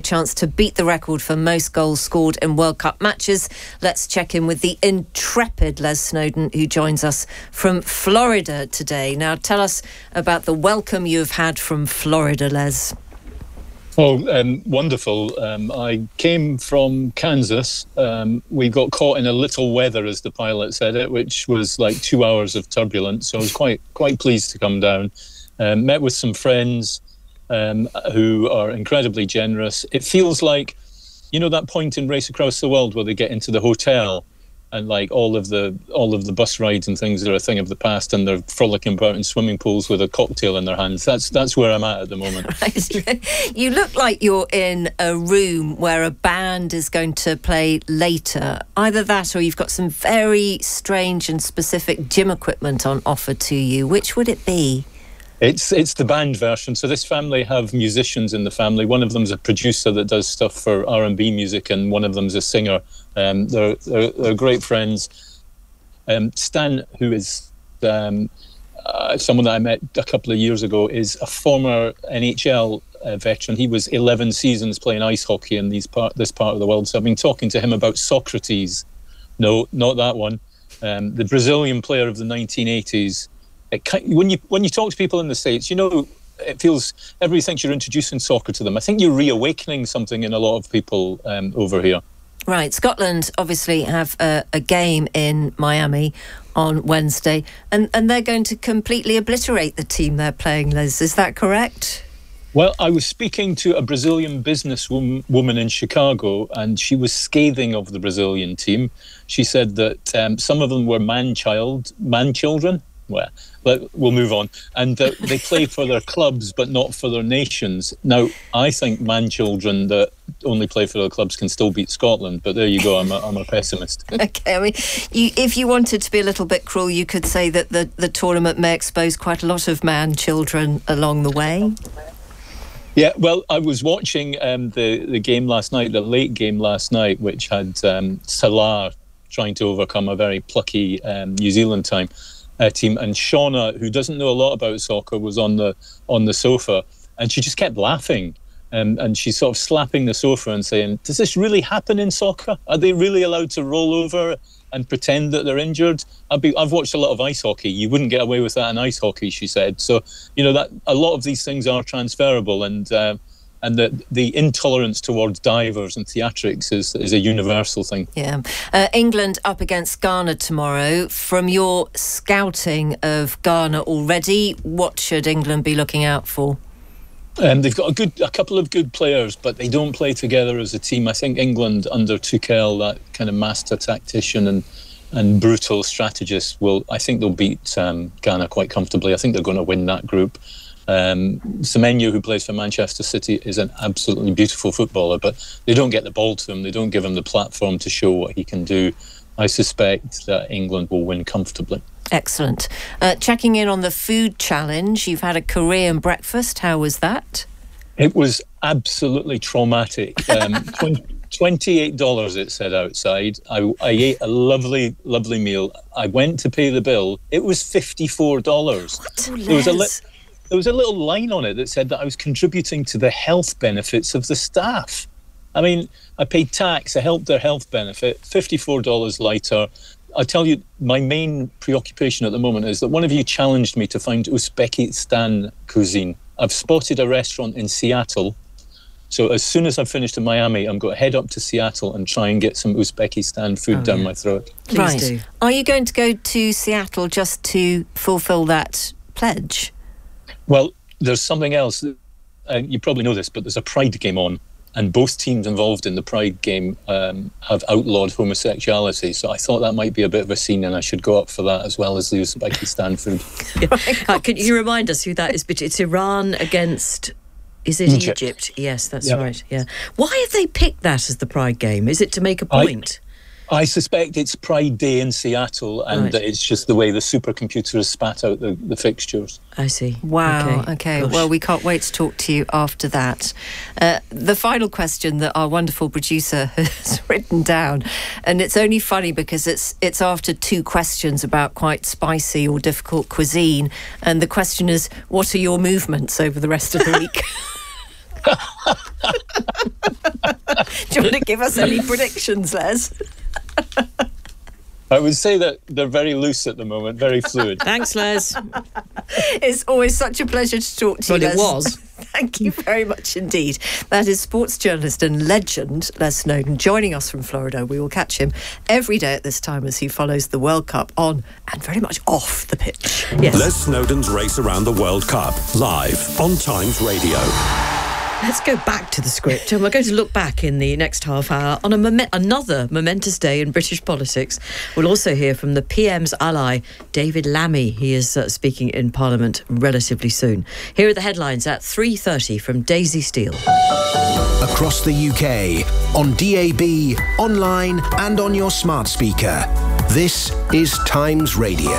chance to beat the record for most goals scored in World Cup matches. Let's check in with the intrepid Les Snowdon, who joins us from Florida today. Now, tell us about the welcome you've had from Florida, Les. Oh, wonderful. I came from Kansas. We got caught in a little weather, as the pilot said it, which was like 2 hours of turbulence. So I was quite pleased to come down. Met with some friends who are incredibly generous. It feels like, that point in Race Across the World where they get into the hotel and like all of the bus rides and things are a thing of the past, and they're frolicking about in swimming pools with a cocktail in their hands. That's where I'm at the moment. Right. You look like you're in a room where a band is going to play later. Either that, or you've got some very strange and specific gym equipment on offer to you. Which would it be? It's the band version. So this family have musicians in the family. One of them's a producer that does stuff for R&B music, and one of them's a singer. They're great friends. Stan, who is someone that I met a couple of years ago, is a former NHL veteran. He was 11 seasons playing ice hockey in this part of the world. So I've been talking to him about Socrates. No, not that one. The Brazilian player of the 1980s. When you talk to people in the States, it feels everybody thinks you're introducing soccer to them. I think you're reawakening something in a lot of people over here. Right. Scotland obviously have a game in Miami on Wednesday, and they're going to completely obliterate the team they're playing, Les. Is that correct? Well, I was speaking to a Brazilian businesswoman in Chicago, and she was scathing of the Brazilian team. She said that some of them were man-children. Well, we'll move on. And they play for their clubs, but not for their nations. Now, I think man-children that only play for their clubs can still beat Scotland. But there you go. I'm a pessimist. Okay. I mean, if you wanted to be a little bit cruel, you could say that the tournament may expose quite a lot of man-children along the way. Yeah, well, I was watching the game last night, the late game last night, which had Salah trying to overcome a very plucky New Zealand team, and Shauna, who doesn't know a lot about soccer, was on the sofa, and she just kept laughing, and she's sort of slapping the sofa and saying, "Does this really happen in soccer? Are they really allowed to roll over and pretend that they're injured? I've watched a lot of ice hockey. You wouldn't get away with that in ice hockey," she said. So that a lot of these things are transferable, and the intolerance towards divers and theatrics is a universal thing. Yeah. England up against Ghana tomorrow. From your scouting of Ghana already, what should England be looking out for? They've got a couple of good players, but they don't play together as a team. I think England under Tuchel, that kind of master tactician and brutal strategist, I think they'll beat Ghana quite comfortably. I think they're going to win that group. Semenyo, who plays for Manchester City, is an absolutely beautiful footballer, but they don't get the ball to him. They don't give him the platform to show what he can do. I suspect that England will win comfortably. Excellent. Checking in on the food challenge, you've had a Korean breakfast. How was that? It was absolutely traumatic. $28 it said outside. I ate a lovely, lovely meal. I went to pay the bill. It was $54. What? There was a little line on it that said that I was contributing to the health benefits of the staff. I mean, I paid tax, I helped their health benefit, $54 lighter. I tell you, my main preoccupation at the moment is that one of you challenged me to find Uzbekistan cuisine. I've spotted a restaurant in Seattle. So as soon as I've finished in Miami, I'm going to head up to Seattle and try and get some Uzbekistan food down my throat. Please do. Are you going to go to Seattle just to fulfill that pledge? Well, there's something else. You probably know this, but there's a Pride game on, and both teams involved in the Pride game have outlawed homosexuality. So I thought that might be a bit of a scene, and I should go up for that as well as the Uzbekistan food. Can you remind us who that is? But it's Iran against... Is it Egypt? Yes, that's right. Yeah. Why have they picked that as the Pride game? Is it to make a point? I suspect it's Pride Day in Seattle, and it's just the way the supercomputer has spat out the fixtures. I see. Wow. Okay. Well, we can't wait to talk to you after that. The final question that our wonderful producer has written down, and it's only funny because it's after two questions about quite spicy or difficult cuisine, and the question is, what are your movements over the rest of the week? you want to give us any predictions, Les? I would say that they're very loose at the moment, very fluid. Thanks, Les. It's always such a pleasure to talk to you, Les. Well, it was. Thank you very much indeed. That is sports journalist and legend Les Snowdon joining us from Florida. We will catch him every day at this time as he follows the World Cup on and very much off the pitch. Yes. Les Snowdon's race around the World Cup, live on Times Radio. Let's go back to the script, and we're going to look back in the next half hour on another momentous day in British politics. We'll also hear from the PM's ally, David Lammy. He is speaking in Parliament relatively soon. Here are the headlines at 3:30 from Daisy Steele. Across the UK, on DAB, online and on your smart speaker. This is Times Radio.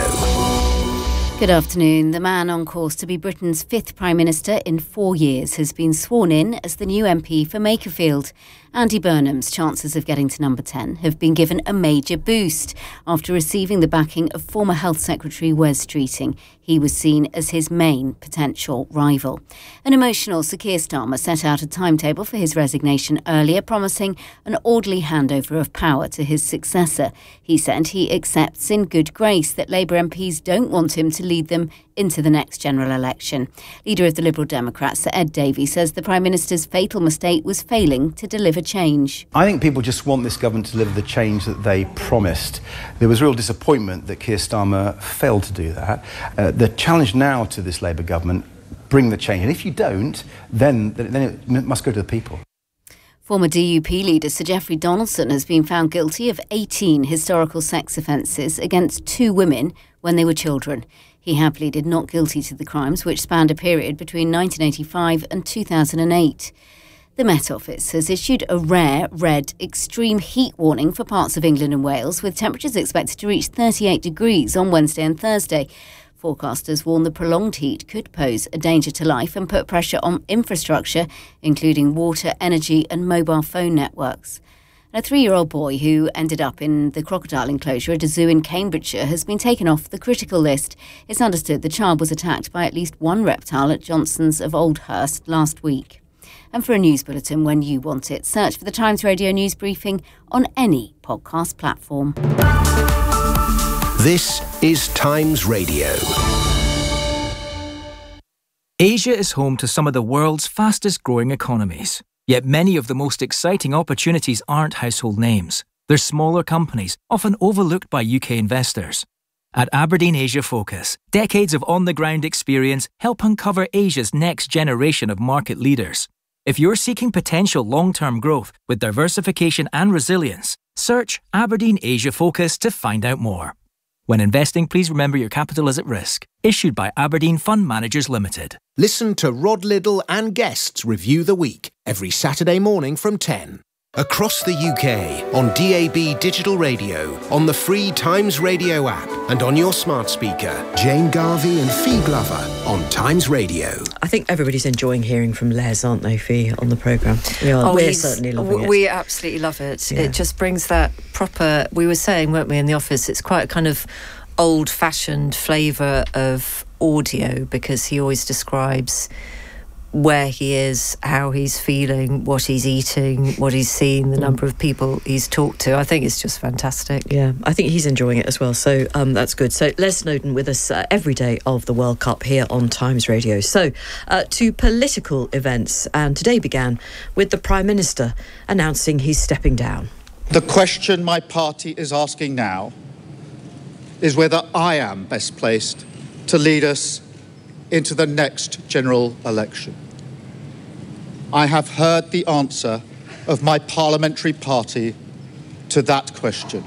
Good afternoon. The man on course to be Britain's 5th Prime Minister in 4 years has been sworn in as the new MP for Makerfield. Andy Burnham's chances of getting to number 10 have been given a major boost after receiving the backing of former Health Secretary Wes Streeting. He was seen as his main potential rival. An emotional Sir Keir Starmer set out a timetable for his resignation earlier, promising an orderly handover of power to his successor. He said he accepts in good grace that Labour MPs don't want him to lead them into the next general election. Leader of the Liberal Democrats, Sir Ed Davey, says the Prime Minister's fatal mistake was failing to deliver change. I think people just want this government to deliver the change that they promised. There was real disappointment that Keir Starmer failed to do that. The challenge now to this Labour government, bring the change. And if you don't, then it must go to the people. Former DUP leader Sir Geoffrey Donaldson has been found guilty of 18 historical sex offences against 2 women when they were children. He had pleaded not guilty to the crimes, which spanned a period between 1985 and 2008. The Met Office has issued a rare red extreme heat warning for parts of England and Wales, with temperatures expected to reach 38 degrees on Wednesday and Thursday. Forecasters warn the prolonged heat could pose a danger to life and put pressure on infrastructure, including water, energy and mobile phone networks. A 3-year-old boy who ended up in the crocodile enclosure at a zoo in Cambridgeshire has been taken off the critical list. It's understood the child was attacked by at least one reptile at Johnson's of Oldhurst last week. And for a news bulletin when you want it, search for the Times Radio News Briefing on any podcast platform. This is Times Radio. Asia is home to some of the world's fastest growing economies. Yet many of the most exciting opportunities aren't household names. They're smaller companies, often overlooked by UK investors. At Aberdeen Asia Focus, decades of on-the-ground experience help uncover Asia's next generation of market leaders. If you're seeking potential long-term growth with diversification and resilience, search Aberdeen Asia Focus to find out more. When investing, please remember your capital is at risk. Issued by Aberdeen Fund Managers Limited. Listen to Rod Liddle and guests review the week every Saturday morning from 10. Across the UK, on DAB Digital Radio, on the free Times Radio app, and on your smart speaker. Jane Garvey and Fee Glover on Times Radio. I think everybody's enjoying hearing from Les, aren't they, Fee, on the programme? We're certainly loving it. We absolutely love it. Yeah. It just brings that proper, we were saying, weren't we, in the office, it's quite a kind of old-fashioned flavour of audio, because he always describes where he is, how he's feeling, what he's eating, what he's seen, the number of people he's talked to. I think it's just fantastic. Yeah, I think he's enjoying it as well, so that's good. So Les Snowdon with us every day of the World Cup here on Times Radio. So to political events, and today began with the Prime Minister announcing he's stepping down. The question my party is asking now is whether I am best placed to lead us into the next general election. I have heard the answer of my parliamentary party to that question,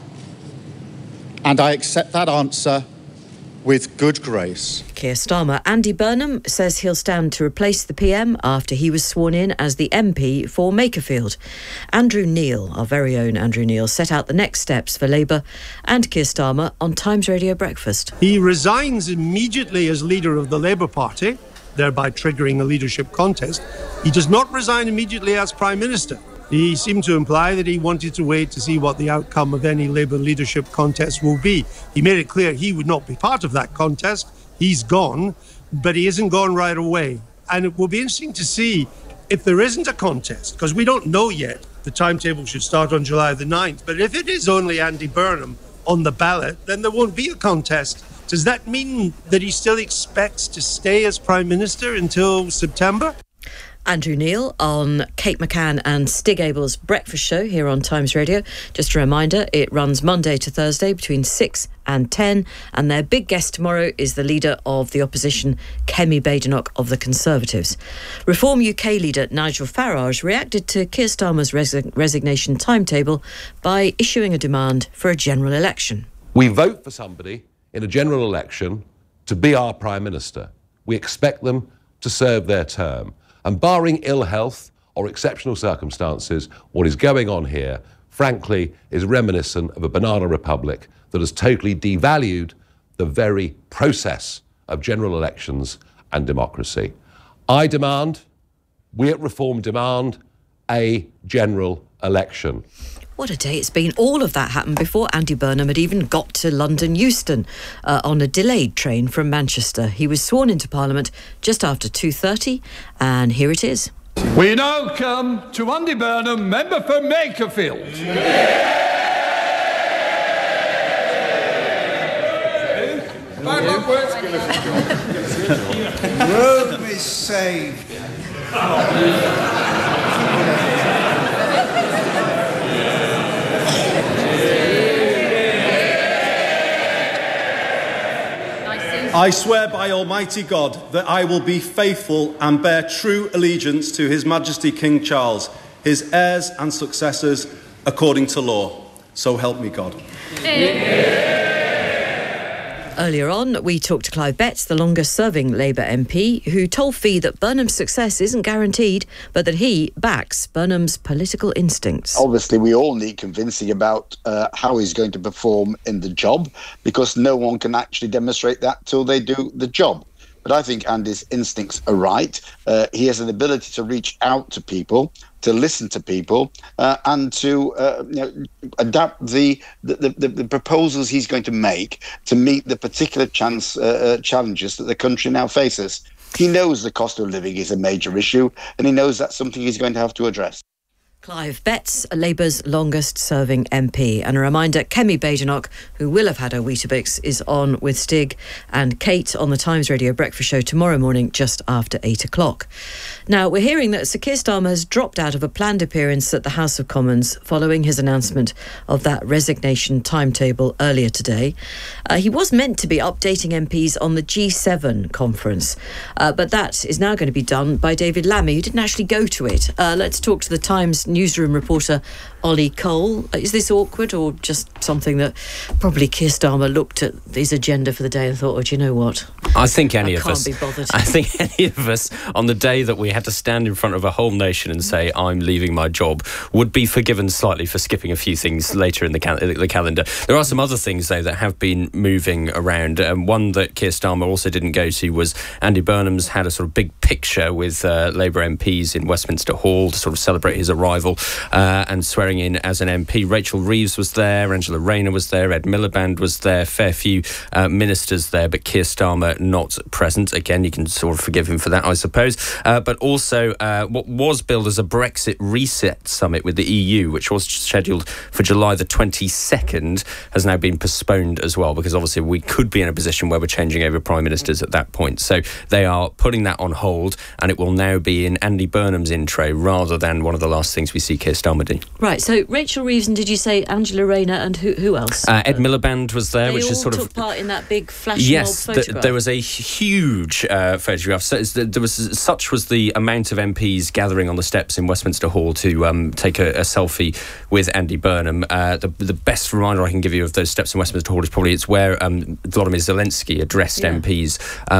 and I accept that answer with good grace. Keir Starmer. Andy Burnham says he'll stand to replace the PM after he was sworn in as the MP for Makerfield. Andrew Neil, our very own Andrew Neil, set out the next steps for Labour and Keir Starmer on Times Radio Breakfast. He resigns immediately as leader of the Labour Party, thereby triggering a leadership contest. He does not resign immediately as Prime Minister. He seemed to imply that he wanted to wait to see what the outcome of any Labour leadership contest will be. He made it clear he would not be part of that contest. He's gone, but he isn't gone right away. And it will be interesting to see if there isn't a contest, because we don't know yet the timetable should start on July the 9th. But if it is only Andy Burnham on the ballot, then there won't be a contest. Does that mean that he still expects to stay as Prime Minister until September? Andrew Neil on Kate McCann and Stig Abel's breakfast show here on Times Radio. Just a reminder, it runs Monday to Thursday between 6 and 10, and their big guest tomorrow is the leader of the opposition, Kemi Badenoch of the Conservatives. Reform UK leader Nigel Farage reacted to Keir Starmer's resignation timetable by issuing a demand for a general election. We vote for somebody in a general election to be our Prime Minister. We expect them to serve their term. And barring ill health or exceptional circumstances, what is going on here, frankly, is reminiscent of a banana republic that has totally devalued the very process of general elections and democracy. I demand, we at Reform demand, a general election. What a day it's been. All of that happened before Andy Burnham had even got to London Euston on a delayed train from Manchester. He was sworn into Parliament just after 2:30, and here it is. We now come to Andy Burnham, member for Makerfield. Rome is saved. I swear by Almighty God that I will be faithful and bear true allegiance to His Majesty King Charles, his heirs and successors, according to law. So help me God. Earlier on, we talked to Clive Betts, the longest-serving Labour MP, who told FE that Burnham's success isn't guaranteed, but that he backs Burnham's political instincts. Obviously, we all need convincing about how he's going to perform in the job, because no one can actually demonstrate that till they do the job. But I think Andy's instincts are right. He has an ability to reach out to people, to listen to people, and to adapt the proposals he's going to make to meet the particular challenges that the country now faces. He knows the cost of living is a major issue, and he knows that's something he's going to have to address. Clive Betts, Labour's longest-serving MP. And a reminder, Kemi Badenoch, who will have had her Weetabix, is on with Stig and Kate on the Times Radio Breakfast Show tomorrow morning just after 8 o'clock. Now, we're hearing that Sir Keir Starmer has dropped out of a planned appearance at the House of Commons following his announcement of that resignation timetable earlier today. He was meant to be updating MPs on the G7 conference, but that is now going to be done by David Lammy, who didn't actually go to it. Let's talk to the Times newsroom reporter Ollie Cole. Is this awkward or just something that probably Keir Starmer looked at his agenda for the day and thought, oh, do you know what? I think any of us can't be bothered. I think any of us on the day that we had to stand in front of a whole nation and say I'm leaving my job would be forgiven slightly for skipping a few things later in the calendar. There are some other things though that have been moving around. One that Keir Starmer also didn't go to was Andy Burnham's had a sort of big picture with Labour MPs in Westminster Hall to sort of celebrate his arrival and swearing in as an MP. Rachel Reeves was there, Angela Rayner was there, Ed Miliband was there, fair few ministers there, but Keir Starmer not present. Again, you can sort of forgive him for that, I suppose. But also what was billed as a Brexit reset summit with the EU, which was scheduled for July the 22nd, has now been postponed as well, because obviously we could be in a position where we're changing over prime ministers at that point. So they are putting that on hold, and it will now be in Andy Burnham's intro rather than one of the last things we see Keir Starmer do. Right, so Rachel Reeves, and did you say Angela Rayner, and who else? Ed Miliband was there, which is sort of... They all took part in that big flash yes, mob photograph. There was a huge photograph. So such was the amount of MPs gathering on the steps in Westminster Hall to take a selfie with Andy Burnham. The best reminder I can give you of those steps in Westminster Hall is probably it's where Volodymyr Zelensky addressed MPs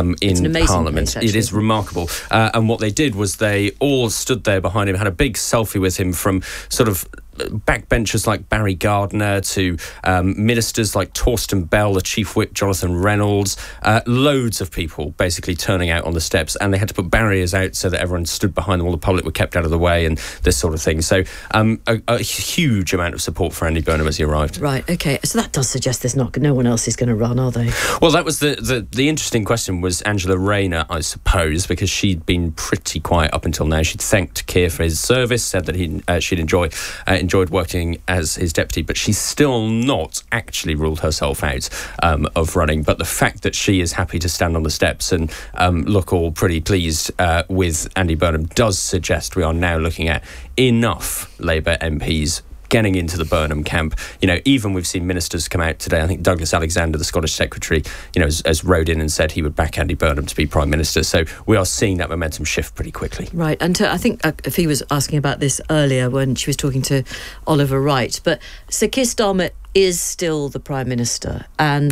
in Parliament. Place, it is remarkable. And what they did was they all stood there behind him, had a big selfie with him from sort of backbenchers like Barry Gardiner to ministers like Torsten Bell, the Chief Whip Jonathan Reynolds, loads of people basically turning out on the steps, and they had to put barriers out so that everyone stood behind them, all the public were kept out of the way and this sort of thing. So a huge amount of support for Andy Burnham as he arrived. Right, OK. So that does suggest there's no one else is going to run, are they? Well, that was the interesting question was Angela Rayner, I suppose, because she'd been pretty quiet up until now. She'd thanked Keir for his service, said that she'd enjoyed working as his deputy, but she's still not actually ruled herself out of running. But the fact that she is happy to stand on the steps and look all pretty pleased with Andy Burnham does suggest we are now looking at enough Labour MPs getting into the Burnham camp. You know, even we've seen ministers come out today. I think Douglas Alexander, the Scottish Secretary, you know, has rode in and said he would back Andy Burnham to be Prime Minister. So we are seeing that momentum shift pretty quickly. Right, and I think Fee was asking about this earlier when she was talking to Oliver Wright. But Sir Keir Starmer is still the Prime Minister, and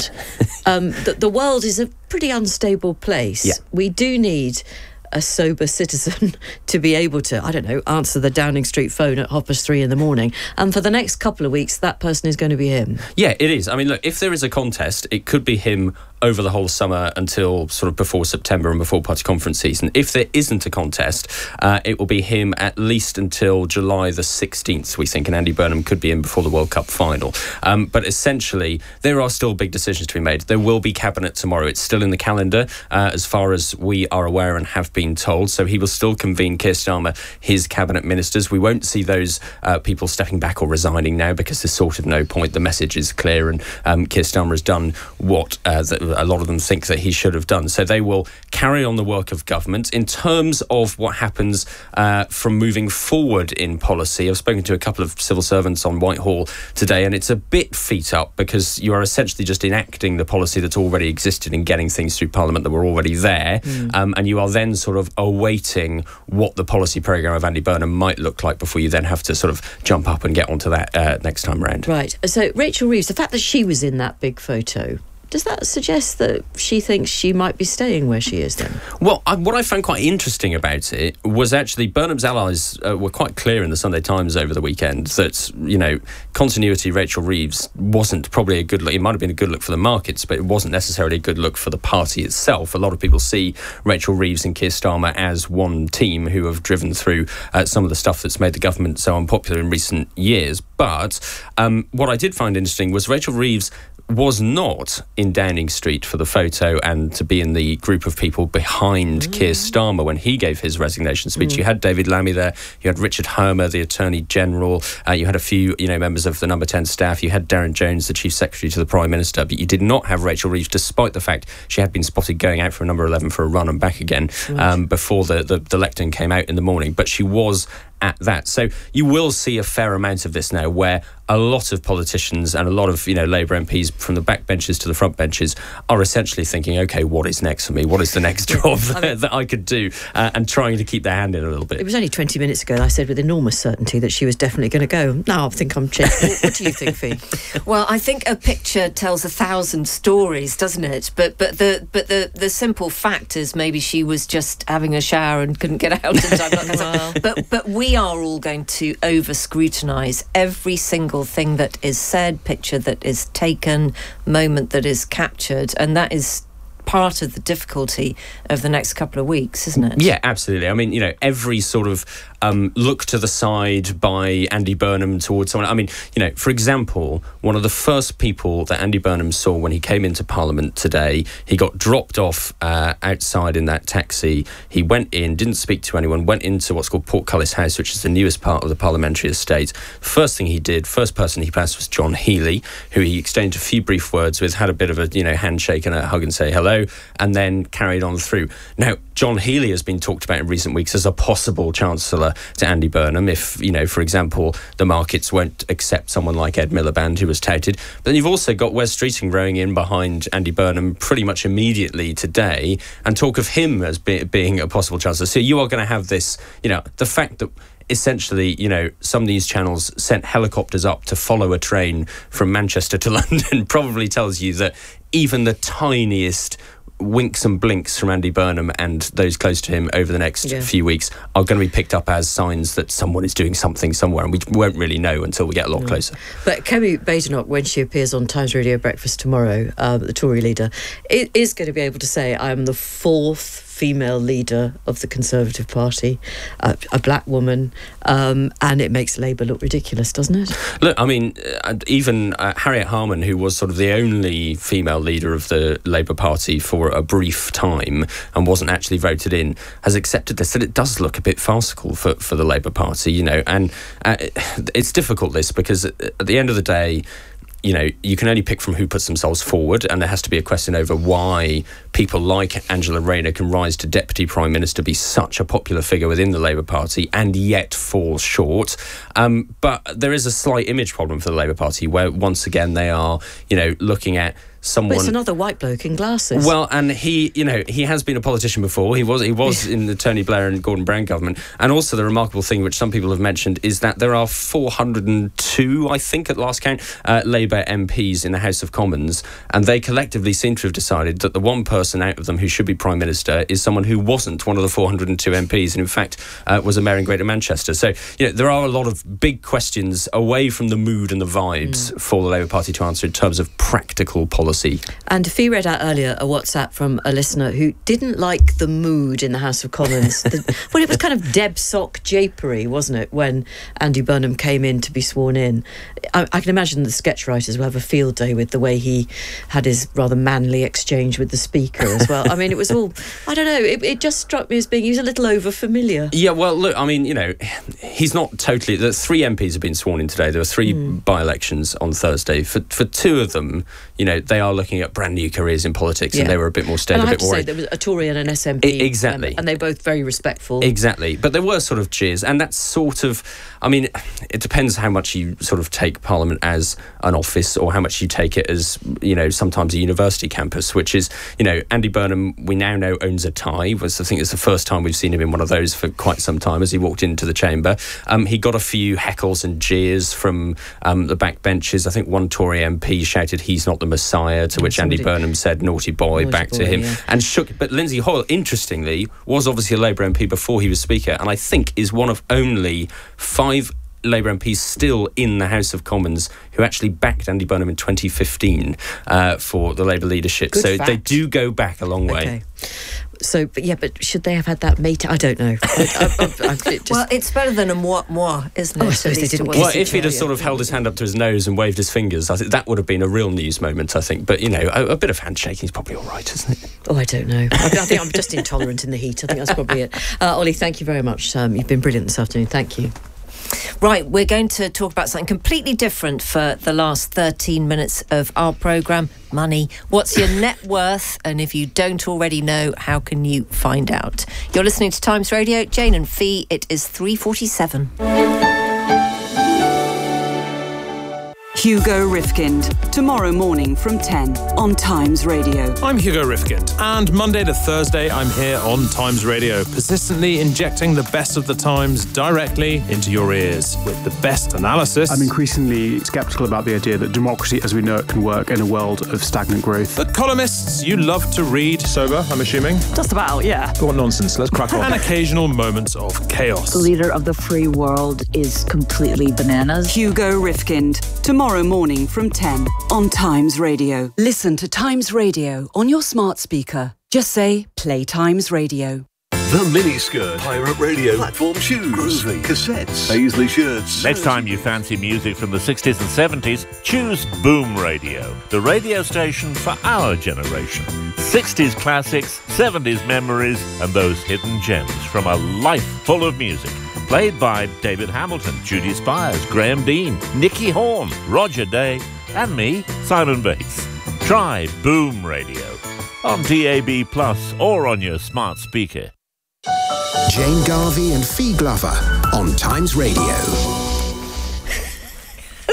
the world is a pretty unstable place. Yeah. We do need a sober citizen to be able to, I don't know, answer the Downing Street phone at 3:30 in the morning. And for the next couple of weeks, that person is going to be him. Yeah, it is. I mean, look, if there is a contest, it could be him over the whole summer until sort of before September and before party conference season. If there isn't a contest, it will be him at least until July the 16th, we think, and Andy Burnham could be in before the World Cup final. But essentially, there are still big decisions to be made. There will be cabinet tomorrow. It's still in the calendar, as far as we are aware and have been told. So he will still convene, Keir Starmer, his cabinet ministers. We won't see those people stepping back or resigning now because there's sort of no point. The message is clear, and Keir Starmer has done what a lot of them think that he should have done. So they will carry on the work of government. In terms of what happens from moving forward in policy, I've spoken to a couple of civil servants on Whitehall today, and it's a bit feet up because you are essentially just enacting the policy that's already existed and getting things through Parliament that were already there. And you are then sort of awaiting what the policy programme of Andy Burnham might look like before you then have to sort of jump up and get onto that next time round. Right. So Rachel Reeves, the fact that she was in that big photo, does that suggest that she thinks she might be staying where she is then? Well, what I found quite interesting about it was actually Burnham's allies were quite clear in the Sunday Times over the weekend that, you know, continuity Rachel Reeves wasn't probably a good look. It might have been a good look for the markets, but it wasn't necessarily a good look for the party itself. A lot of people see Rachel Reeves and Keir Starmer as one team who have driven through some of the stuff that's made the government so unpopular in recent years. But what I did find interesting was Rachel Reeves was not in Downing Street for the photo and to be in the group of people behind Keir Starmer when he gave his resignation speech. You had David Lammy there, you had Richard Hermer, the Attorney General, you had a few, you know, members of the Number 10 staff, you had Darren Jones, the Chief Secretary to the Prime Minister, but you did not have Rachel Reeves, despite the fact she had been spotted going out for Number 11 for a run and back again before the lectern came out in the morning. But she was at that. So you will see a fair amount of this now where a lot of politicians and a lot of, you know, Labour MPs from the backbenches to the front benches are essentially thinking, OK, what is next for me? What is the next job that I could do? And trying to keep their hand in a little bit. It was only 20 minutes ago that I said with enormous certainty that she was definitely going to go. Now I think I'm changing. What do you think, Fee? Well, I think a picture tells 1,000 stories, doesn't it? But the simple fact is maybe she was just having a shower and couldn't get out in time. But we are all going to over-scrutinise every single thing that is said, picture that is taken, moment that is captured, and that is part of the difficulty of the next couple of weeks, isn't it? Yeah, absolutely. I mean, you know, every sort of look to the side by Andy Burnham towards someone. I mean, you know, for example, one of the first people that Andy Burnham saw when he came into Parliament today, he got dropped off outside in that taxi. He went in, didn't speak to anyone, went into what's called Portcullis House, which is the newest part of the parliamentary estate. First thing he did, first person he passed was John Healey, who he exchanged a few brief words with, had a bit of a, you know, handshake and a hug and say hello, and then carried on through. Now, John Healey has been talked about in recent weeks as a possible Chancellor to Andy Burnham if, you know, for example, the markets won't accept someone like Ed Miliband, who was touted. But then you've also got Wes Streeting rowing in behind Andy Burnham pretty much immediately today and talk of him as being a possible Chancellor. So you are going to have this, you know, the fact that essentially, you know, some news channels sent helicopters up to follow a train from Manchester to London probably tells you that even the tiniest winks and blinks from Andy Burnham and those close to him over the next few weeks are going to be picked up as signs that someone is doing something somewhere, and we won't really know until we get a lot closer. But Kemi Badenoch, when she appears on Times Radio Breakfast tomorrow, the Tory leader, is going to be able to say, I am the fourth female leader of the Conservative Party, a black woman, and it makes Labour look ridiculous, doesn't it? Look, I mean, even Harriet Harman, who was sort of the only female leader of the Labour Party for a brief time and wasn't actually voted in, has accepted this, that it does look a bit farcical for the Labour Party, you know, and it's difficult, this, because at the end of the day, you know, you can only pick from who puts themselves forward, and there has to be a question over why people like Angela Rayner can rise to Deputy Prime Minister, be such a popular figure within the Labour Party, and yet fall short. But there is a slight image problem for the Labour Party, where once again they are, you know, looking at someone... But it's another white bloke in glasses. Well, and he, you know, he has been a politician before. He was in the Tony Blair and Gordon Brown government. And also the remarkable thing, which some people have mentioned, is that there are 402, I think, at last count, Labour MPs in the House of Commons, and they collectively seem to have decided that the one person out of them who should be Prime Minister is someone who wasn't one of the 402 MPs, and in fact was a mayor in Greater Manchester. So, you know, there are a lot of big questions away from the mood and the vibes for the Labour Party to answer in terms of practical policy. And Fee read out earlier a WhatsApp from a listener who didn't like the mood in the House of Commons. Well, it was kind of Deb Sock japery, wasn't it, when Andy Burnham came in to be sworn in. I can imagine the sketch writers will have a field day with the way he had his rather manly exchange with the Speaker as well. I mean, it was all, I don't know, it just struck me as being, he was a little over-familiar. Yeah, well, look, I mean, you know, he's not totally... The 3 MPs have been sworn in today. There were 3 by-elections on Thursday. For 2 of them, you know, they are looking at brand new careers in politics, and they were a bit more steady, a bit more... And I have to say, there was a Tory and an SNP. Exactly. And they're both very respectful. Exactly. But there were sort of cheers, and that's sort of... I mean, it depends how much you sort of take Parliament as an office, or how much you take it as, you know, sometimes a university campus, which is, you know, Andy Burnham, we now know, owns a tie. I think it's the first time we've seen him in one of those for quite some time as he walked into the chamber. He got a few heckles and jeers from the back benches. I think one Tory MP shouted, "He's not the Messiah," to which Andy Burnham said, "Naughty boy," back to him. Yeah. And shook. But Lindsay Hoyle, interestingly, was obviously a Labour MP before he was Speaker, and I think is one of only 5 Labour MPs still in the House of Commons who actually backed Andy Burnham in 2015 for the Labour leadership. Good so fact. They do go back a long way. Okay. So, but should they have had that meeting? I don't know. Well, it's better than a moi, isn't it? I suppose they didn't. Well, if he'd have sort of held his hand up to his nose and waved his fingers, I think that would have been a real news moment, I think. But, you know, a bit of handshaking is probably all right, isn't it? Oh, I don't know. I think I'm just intolerant in the heat. I think that's probably it. Ollie, thank you very much. You've been brilliant this afternoon. Thank you. Right, we're going to talk about something completely different for the last 13 minutes of our programme, money. What's your net worth? And if you don't already know, how can you find out? You're listening to Times Radio. Jane and Fee, it is 3:47. Hugo Rifkind, tomorrow morning from 10 on Times Radio. I'm Hugo Rifkind, and Monday to Thursday I'm here on Times Radio, persistently injecting the best of the Times directly into your ears with the best analysis. I'm increasingly sceptical about the idea that democracy as we know it can work in a world of stagnant growth. The columnists you love to read. Sober, I'm assuming? Just about, yeah. What nonsense, let's crack on. And occasional moments of chaos. The leader of the free world is completely bananas. Hugo Rifkind, tomorrow morning from 10 on Times Radio. Listen to Times Radio on your smart speaker. Just say, play Times Radio. The Miniskirt, Pirate Radio, platform shoes, groovy, cassettes, Paisley shirts. Next time you fancy music from the 60s and 70s, choose Boom Radio, the radio station for our generation. 60s classics, 70s memories, and those hidden gems from a life full of music. Played by David Hamilton, Judy Spires, Graham Dean, Nicky Horn, Roger Day, and me, Simon Bates. Try Boom Radio on DAB+ or on your smart speaker. Jane Garvey and Fee Glover on Times Radio.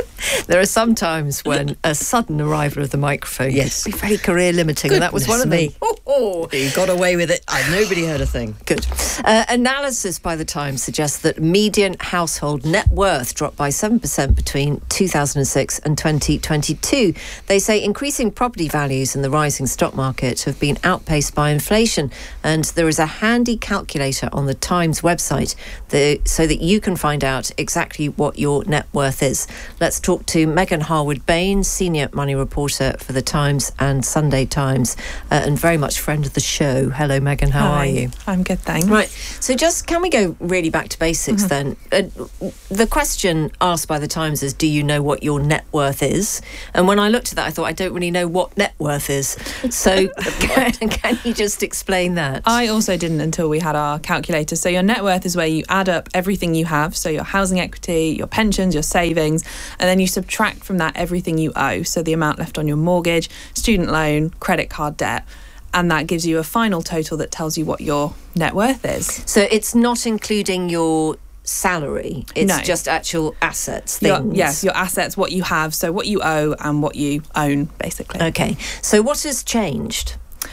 There are some times when a sudden arrival of the microphone Yes. can be very career limiting, and that was one of them. You got away with it. Nobody heard a thing. Good. Analysis by the Times suggests that median household net worth dropped by 7% between 2006 and 2022. They say increasing property values and the rising stock market have been outpaced by inflation, and there is a handy calculator on the Times website so that you can find out exactly what your net worth is. Let's talk to Megan Harwood-Bain, senior money reporter for the Times and Sunday Times, and very much friend of the show. Hello, Megan. How are you? I'm good, thanks. Right. So just can we go really back to basics then? The question asked by the Times is, do you know what your net worth is? And when I looked at that, I thought, I don't really know what net worth is. So can you just explain that? I also didn't until we had our calculator. So your net worth is where you add up everything you have. So your housing equity, your pensions, your savings, and then you subtract from that everything you owe. So the amount left on your mortgage, student loan, credit card debt. And that gives you a final total that tells you what your net worth is. So it's not including your salary, it's just actual assets, things. Yes, your assets, what you have, so what you owe and what you own, basically. Okay, so what has changed?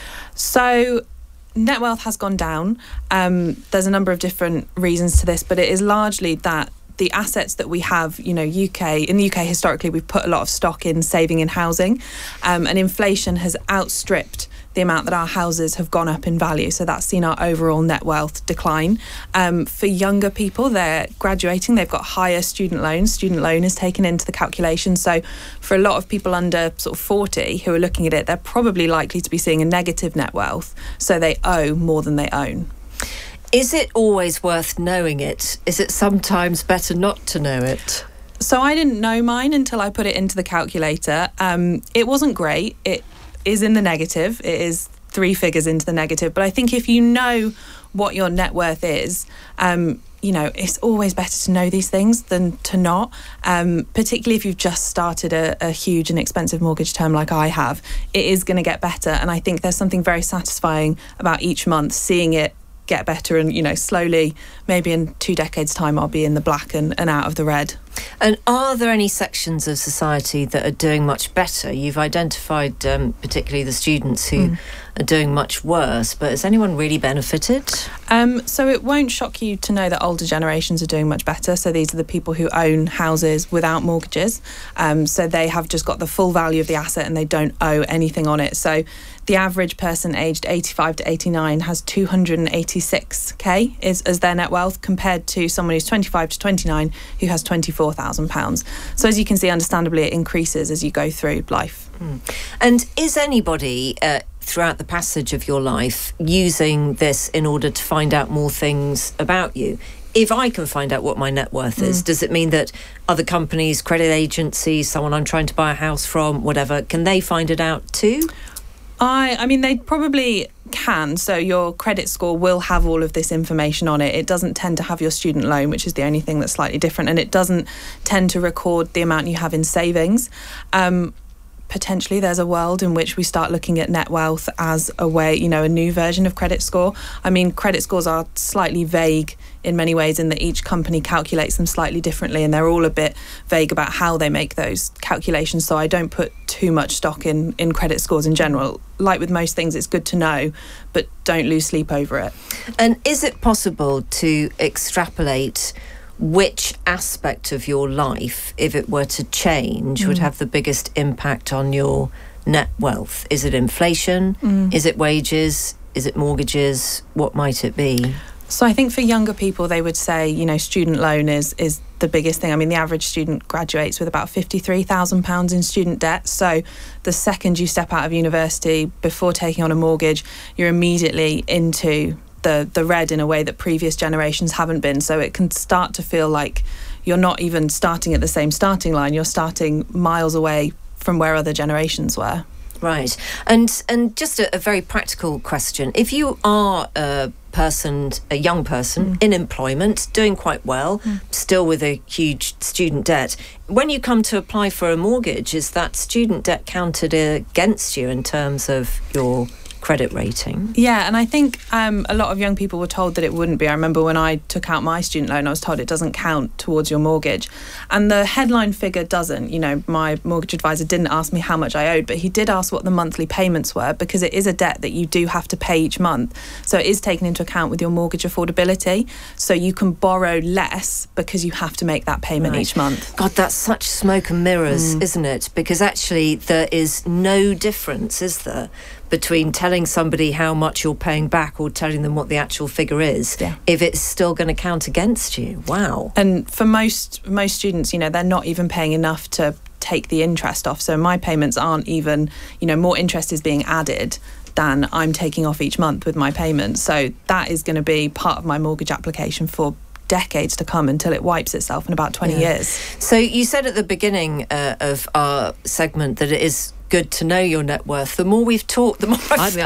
So net wealth has gone down. There's a number of different reasons to this, but it is largely that the assets that we have, in the UK historically, we've put a lot of stock in saving in housing, and inflation has outstripped the amount that our houses have gone up in value. So that's seen our overall net wealth decline. For younger people, they're graduating, they've got higher student loans. Student loan is taken into the calculation. So for a lot of people under sort of 40 who are looking at it, they're probably likely to be seeing a negative net wealth. So they owe more than they own. Is it always worth knowing it? Is it sometimes better not to know it? So I didn't know mine until I put it into the calculator. It wasn't great. It is in the negative. It is 3 figures into the negative. But I think if you know what your net worth is, it's always better to know these things than to not, particularly if you've just started a huge and expensive mortgage term like I have. It is going to get better. And I think there's something very satisfying about each month seeing it get better and, slowly, maybe in 2 decades' time, I'll be in the black and out of the red. And are there any sections of society that are doing much better? You've identified particularly the students who are doing much worse, but has anyone really benefited? So it won't shock you to know that older generations are doing much better. So these are the people who own houses without mortgages. So they have just got the full value of the asset and they don't owe anything on it. So the average person aged 85 to 89 has 286k as their net wealth, compared to someone who's 25 to 29 who has £24,000. So as you can see, understandably, it increases as you go through life. And is anybody throughout the passage of your life using this in order to find out more things about you? If I can find out what my net worth is, does it mean that other companies, credit agencies, someone I'm trying to buy a house from, whatever, can they find it out too? I mean, they probably can. So your credit score will have all of this information on it. It doesn't tend to have your student loan, which is the only thing that's slightly different. And it doesn't tend to record the amount you have in savings. Potentially there's a world in which we start looking at net wealth as a way, a new version of credit score. I mean, credit scores are slightly vague in many ways in that each company calculates them slightly differently, and they're all a bit vague about how they make those calculations. So I don't put too much stock in credit scores in general. Like with most things, it's good to know, but don't lose sleep over it. And is it possible to extrapolate which aspect of your life, if it were to change, would have the biggest impact on your net wealth? Is it inflation? Is it wages? Is it mortgages? What might it be? So I think for younger people, they would say, student loan is the biggest thing. I mean, the average student graduates with about £53,000 in student debt. So the second you step out of university, before taking on a mortgage, you're immediately into the red in a way that previous generations haven't been. So it can start to feel like you're not even starting at the same starting line. You're starting miles away from where other generations were. Right. And just a very practical question. If you are a young person in employment, doing quite well, still with a huge student debt, when you come to apply for a mortgage, is that student debt counted against you in terms of your credit rating. Yeah, and I think a lot of young people were told that it wouldn't be. I remember when I took out my student loan, I was told it doesn't count towards your mortgage. And the headline figure doesn't. You know, my mortgage advisor didn't ask me how much I owed, but he did ask what the monthly payments were, because it is a debt that you do have to pay each month. So it is taken into account with your mortgage affordability. So you can borrow less because you have to make that payment each month. God, that's such smoke and mirrors, isn't it? Because actually there is no difference, is there, between telling somebody how much you're paying back or telling them what the actual figure is, if it's still going to count against you. Wow. And for most students, you know, they're not even paying enough to take the interest off. So my payments aren't even, you know, more interest is being added than I'm taking off each month with my payments. So that is going to be part of my mortgage application for decades to come, until it wipes itself in about 20 years. So you said at the beginning of our segment that it is good to know your net worth. The more we've talked, the more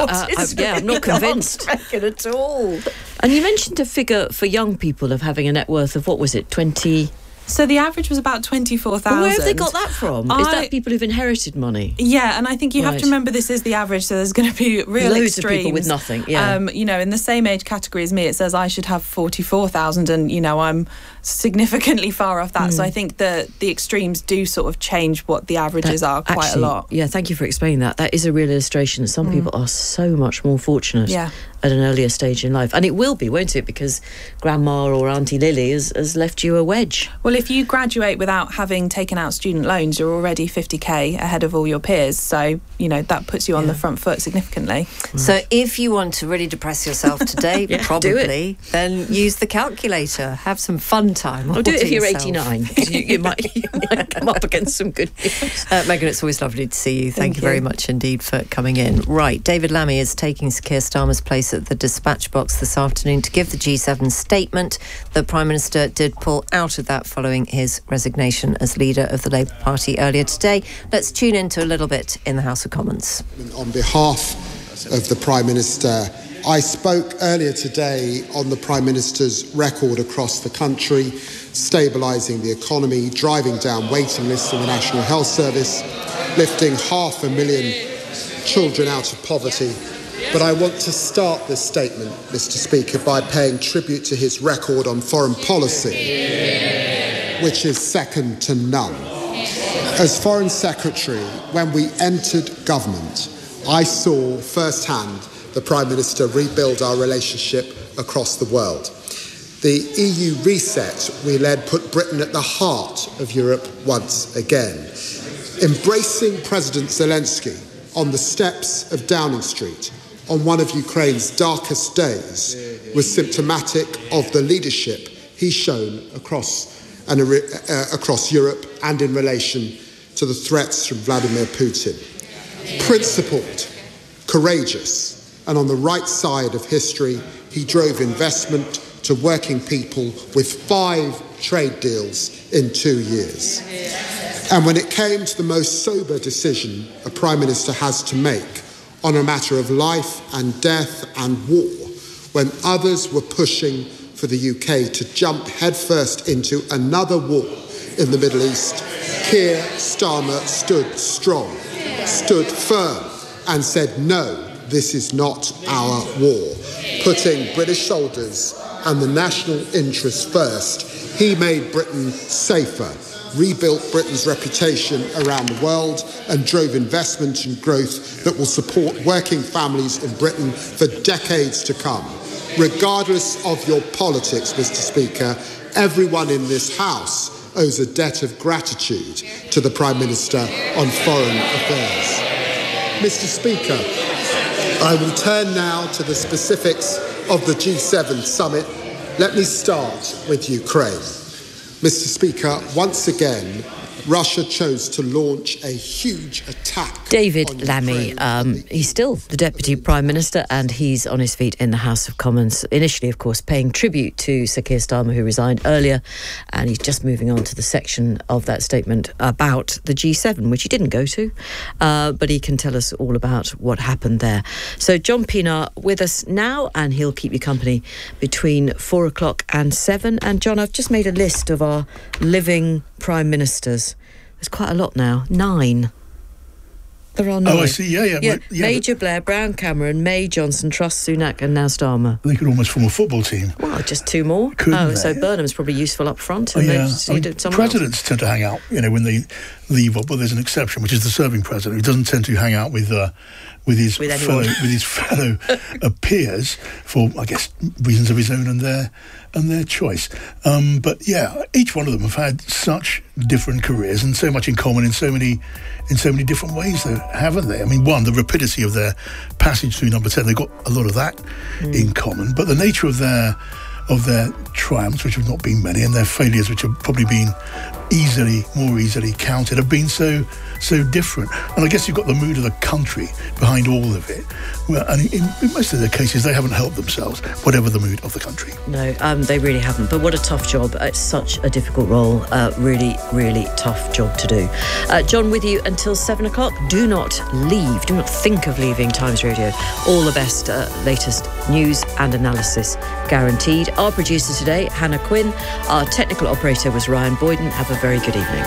I'm not convinced at all. And you mentioned a figure for young people of having a net worth of, what was it, 20... So the average was about 24,000. Where have they got that from? Is that people who've inherited money? Yeah, and I think you have to remember this is the average, so there's going to be real loads extremes. of people with nothing, yeah. You know, in the same age category as me, it says I should have 44,000, and, you know, I'm significantly far off that. So I think the extremes do sort of change what the averages are quite a lot. Yeah, thank you for explaining that. That is a real illustration that some people are so much more fortunate at an earlier stage in life. And it will be, won't it? Because Grandma or Auntie Lily has left you a wedge. Well, if you graduate without having taken out student loans, you're already 50k ahead of all your peers. So, you know, that puts you on the front foot significantly. So if you want to really depress yourself today, probably, then use the calculator. Have some fun time. Or do it if you're 89. you might come up against some good news. Megan, it's always lovely to see you. Thank you very much indeed for coming in. Right, David Lammy is taking Sir Keir Starmer's place at the dispatch box this afternoon to give the G7 statement. The Prime Minister did pull out of that following his resignation as leader of the Labour Party earlier today. Let's tune into a little bit in the House of Commons. On behalf of the Prime Minister, I spoke earlier today on the Prime Minister's record across the country, stabilising the economy, driving down waiting lists in the National Health Service, lifting 500,000 children out of poverty. But I want to start this statement, Mr. Speaker, by paying tribute to his record on foreign policy, which is second to none. As Foreign Secretary, when we entered government, I saw firsthand the Prime Minister rebuild our relationship across the world. The EU reset we led put Britain at the heart of Europe once again. Embracing President Zelensky on the steps of Downing Street on one of Ukraine's darkest days was symptomatic of the leadership he's shown across Europe and in relation to the threats from Vladimir Putin. Principled, courageous, and on the right side of history, he drove investment to working people with 5 trade deals in 2 years. And when it came to the most sober decision a Prime Minister has to make on a matter of life and death and war, when others were pushing for the UK to jump headfirst into another war in the Middle East, Keir Starmer stood strong, stood firm, and said, no, this is not our war. Putting British soldiers and the national interest first, he made Britain safer, rebuilt Britain's reputation around the world, and drove investment and growth that will support working families in Britain for decades to come. Regardless of your politics, Mr. Speaker, everyone in this House owes a debt of gratitude to the Prime Minister on foreign affairs. Mr. Speaker, I will turn now to the specifics of the G7 summit. Let me start with Ukraine. Mr. Speaker, once again, Russia chose to launch a huge attack. David Lammy, he's still the Deputy Prime Minister, and he's on his feet in the House of Commons. Initially, of course, paying tribute to Sir Keir Starmer, who resigned earlier, and he's just moving on to the section of that statement about the G7, which he didn't go to, but he can tell us all about what happened there. So John Pienaar with us now, and he'll keep you company between 4 o'clock and 7. And John, I've just made a list of our living Prime Ministers. There's quite a lot now. 9. There are 9. Oh, I see. Yeah. Major, Blair, Brown, Cameron, May, Johnson, Truss, Sunak, and now Starmer. They could almost form a football team. Well, just 2 more. Couldn't they? So Burnham's probably useful up front. And presidents tend to hang out, when they leave, but there's an exception, which is the serving president, who doesn't tend to hang out with his fellow peers for, I guess, reasons of his own and their choice. But yeah, each one of them have had such different careers and so much in common in so many different ways, though, haven't they? I mean, one, the rapidity of their passage through number 10, they've got a lot of that in common, but the nature of their triumphs, which have not been many, and their failures, which have probably been more easily counted, have been so different. And I guess you've got the mood of the country behind all of it. Well, and in most of their cases, they haven't helped themselves, whatever the mood of the country. No, they really haven't. But what a tough job. It's such a difficult role. Really, really tough job to do. John, with you until 7 o'clock. Do not leave. Do not think of leaving Times Radio. All the best, latest news and analysis guaranteed. Our producer today, Hannah Quinn. Our technical operator was Ryan Boyden. Have a very good evening.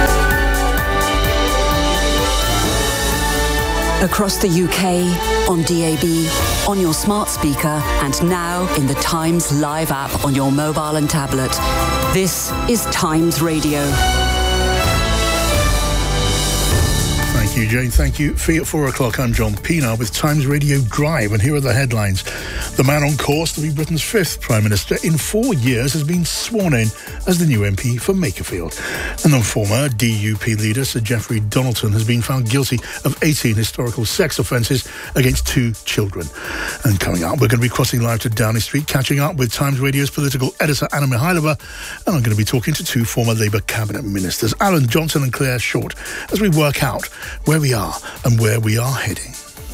Across the UK, on DAB, on your smart speaker, and now in the Times Live app on your mobile and tablet. This is Times Radio. Thank you, Jane. Thank you. Fee at 4 o'clock. I'm John Pienaar with Times Radio Drive, and here are the headlines. The man on course to be Britain's 5th Prime Minister in 4 years has been sworn in as the new MP for Makerfield. And the former DUP leader, Sir Geoffrey Donaldson, has been found guilty of 18 historical sex offences against 2 children. And coming up, we're going to be crossing live to Downing Street, catching up with Times Radio's political editor, Anna Mihailova, and I'm going to be talking to 2 former Labour cabinet ministers, Alan Johnson and Claire Short, as we work out where we are and where we are heading.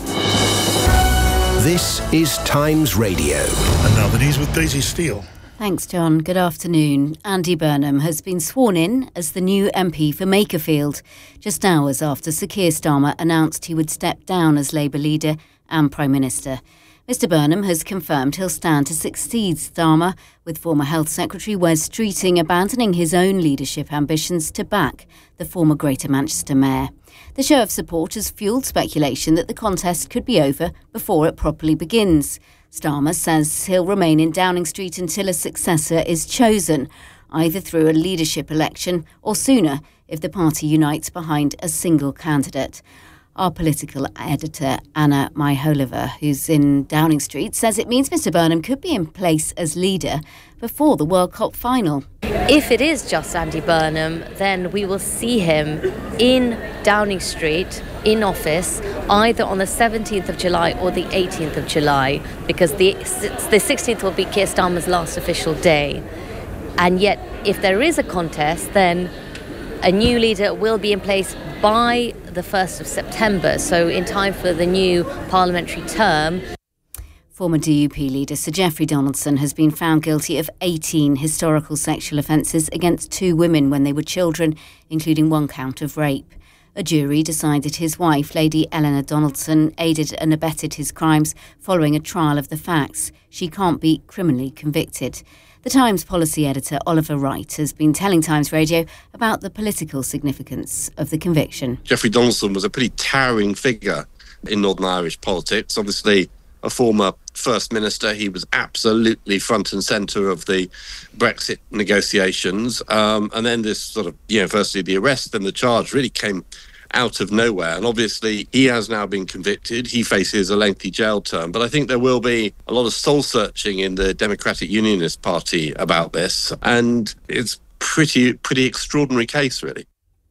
This is Times Radio. And now the news with Daisy Steele. Thanks, John. Good afternoon. Andy Burnham has been sworn in as the new MP for Makerfield, just hours after Sir Keir Starmer announced he would step down as Labour leader and Prime Minister. Mr Burnham has confirmed he'll stand to succeed Starmer, with former Health Secretary Wes Streeting abandoning his own leadership ambitions to back the former Greater Manchester Mayor. The show of support has fuelled speculation that the contest could be over before it properly begins. Starmer says he'll remain in Downing Street until a successor is chosen, either through a leadership election or sooner if the party unites behind a single candidate. Our political editor, Anna Mihailova, who's in Downing Street, says it means Mr Burnham could be in place as leader before the World Cup final. If it is just Andy Burnham, then we will see him in Downing Street in office either on the 17th of July or the 18th of July, because the 16th will be Keir Starmer's last official day. And yet, if there is a contest, then a new leader will be in place by the 1st of September, so in time for the new parliamentary term. Former DUP leader Sir Geoffrey Donaldson has been found guilty of 18 historical sexual offences against 2 women when they were children, including 1 count of rape. A jury decided his wife, Lady Eleanor Donaldson, aided and abetted his crimes following a trial of the facts. She can't be criminally convicted. The Times policy editor, Oliver Wright, has been telling Times Radio about the political significance of the conviction. Geoffrey Donaldson was a pretty towering figure in Northern Irish politics. Obviously, a former First Minister, he was absolutely front and centre of the Brexit negotiations. And then this sort of, firstly the arrest, then the charge really came out of nowhere. And obviously he has now been convicted. He faces a lengthy jail term. But I think there will be a lot of soul searching in the Democratic Unionist Party about this. And it's pretty extraordinary case, really.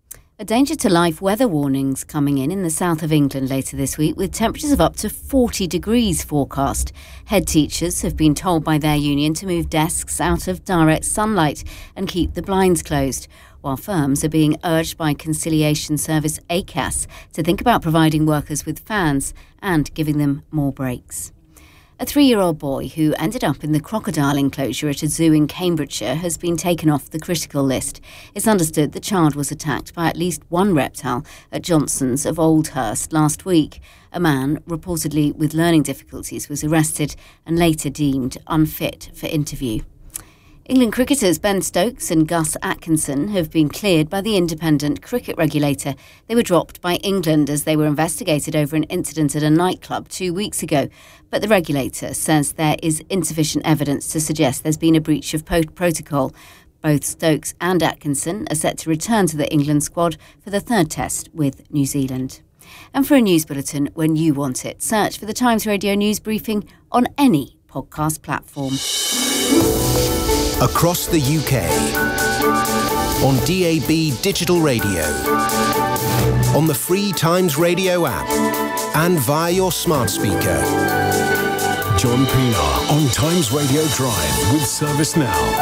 A danger to life weather warnings coming in the south of England later this week, with temperatures of up to 40 degrees forecast. Head teachers have been told by their union to move desks out of direct sunlight and keep the blinds closed, while firms are being urged by conciliation service ACAS to think about providing workers with fans and giving them more breaks. A 3-year-old boy who ended up in the crocodile enclosure at a zoo in Cambridgeshire has been taken off the critical list. It's understood the child was attacked by at least 1 reptile at Johnson's of Oldhurst last week. A man, reportedly with learning difficulties, was arrested and later deemed unfit for interview. England cricketers Ben Stokes and Gus Atkinson have been cleared by the independent cricket regulator. They were dropped by England as they were investigated over an incident at a nightclub 2 weeks ago. But the regulator says there is insufficient evidence to suggest there's been a breach of protocol. Both Stokes and Atkinson are set to return to the England squad for the third test with New Zealand. And for a news bulletin when you want it, search for the Times Radio News Briefing on any podcast platform. Across the UK, on DAB digital radio, on the free Times Radio app, and via your smart speaker. John Pienaar on Times Radio Drive with Service Now.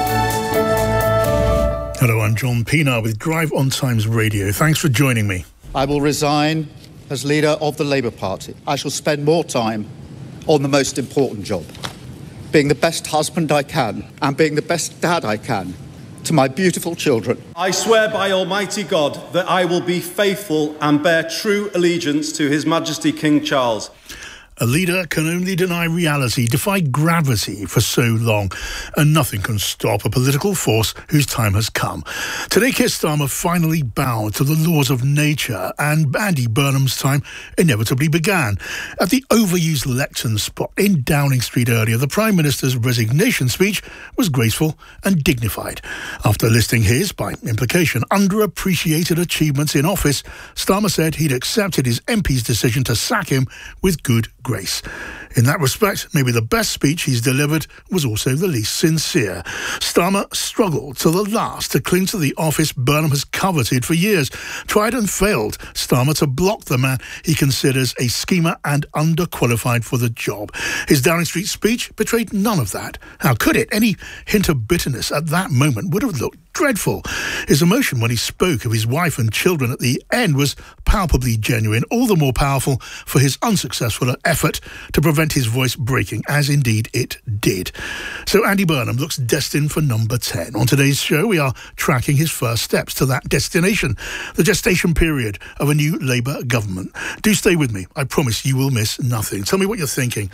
Hello, I'm John Pienaar with Drive on Times Radio. Thanks for joining me. I will resign as leader of the Labour Party. I shall spend more time on the most important job, being the best husband I can and being the best dad I can to my beautiful children. I swear by Almighty God that I will be faithful and bear true allegiance to His Majesty King Charles. A leader can only deny reality, defy gravity for so long, and nothing can stop a political force whose time has come. Today, Keir Starmer finally bowed to the laws of nature, and Andy Burnham's time inevitably began. At the overused lectern spot in Downing Street earlier, the Prime Minister's resignation speech was graceful and dignified. After listing his, by implication, underappreciated achievements in office, Starmer said he'd accepted his MP's decision to sack him with good grace. In that respect, maybe the best speech he's delivered was also the least sincere. Starmer struggled to the last to cling to the office Burnham has coveted for years, tried and failed Starmer to block the man he considers a schemer and underqualified for the job. His Downing Street speech betrayed none of that. How could it? Any hint of bitterness at that moment would have looked dreadful. His emotion when he spoke of his wife and children at the end was palpably genuine, all the more powerful for his unsuccessful effort to prevent his voice breaking, as indeed it did. So Andy Burnham looks destined for number 10. On today's show, we are tracking his first steps to that destination, the gestation period of a new Labour government. Do stay with me. I promise you will miss nothing. Tell me what you're thinking.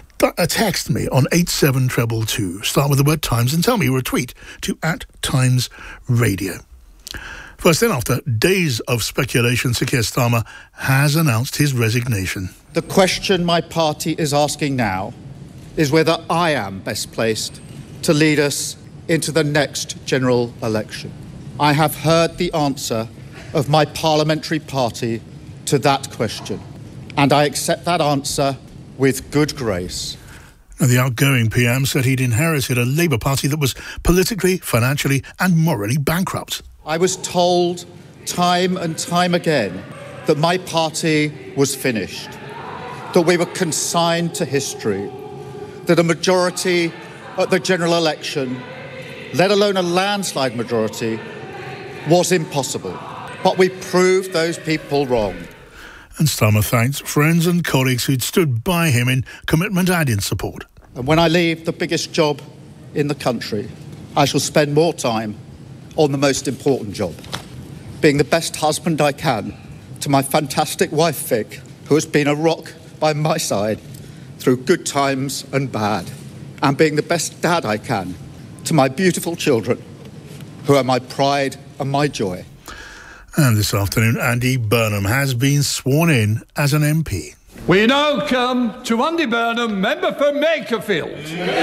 Text me on 87222. Start with the word Times and tell me, or a tweet to @TimesRadio. First then, after days of speculation, Sir Keir Starmer has announced his resignation. The question my party is asking now is whether I am best placed to lead us into the next general election. I have heard the answer of my parliamentary party to that question, and I accept that answer with good grace. The outgoing PM said he'd inherited a Labour Party that was politically, financially and morally bankrupt. I was told time and time again that my party was finished, that we were consigned to history, that a majority at the general election, let alone a landslide majority, was impossible. But we proved those people wrong. And Starmer thanked friends and colleagues who'd stood by him in commitment and in support. And when I leave the biggest job in the country, I shall spend more time on the most important job, being the best husband I can to my fantastic wife Vic, who has been a rock by my side through good times and bad, and being the best dad I can to my beautiful children, who are my pride and my joy. And this afternoon, Andy Burnham has been sworn in as an MP. We now come to Andy Burnham, member for Makerfield.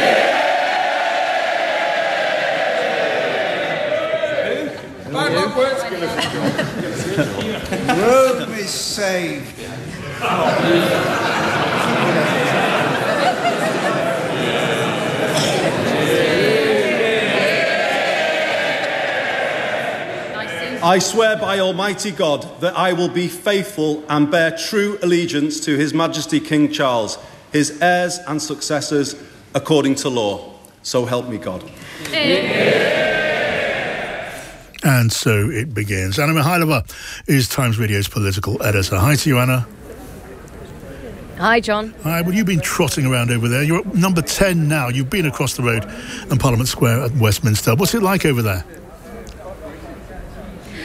Rome is saved. I swear by Almighty God that I will be faithful and bear true allegiance to His Majesty King Charles, his heirs and successors, according to law. So help me God. And so it begins. Anna Mihailova is Times Radio's political editor. Hi to you, Anna. Hi, John. Hi, well, you've been trotting around over there. You're at number 10 now. You've been across the road in Parliament Square at Westminster. What's it like over there?